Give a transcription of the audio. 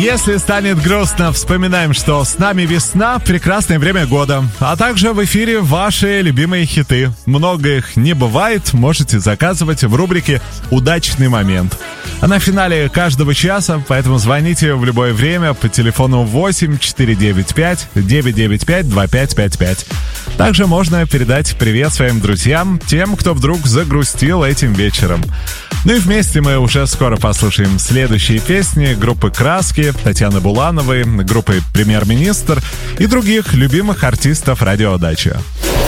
Если станет грустно, вспоминаем, что с нами весна, прекрасное время года. А также в эфире ваши любимые хиты. Много их не бывает, можете заказывать в рубрике «Удачный момент». А на финале каждого часа, поэтому звоните в любое время по телефону 8 495 995 2555. Также можно передать привет своим друзьям, тем, кто вдруг загрустил этим вечером. Ну и вместе мы уже скоро послушаем следующие песни группы «Краски», Татьяны Булановой, группы «Премьер-министр» и других любимых артистов радио «Дача».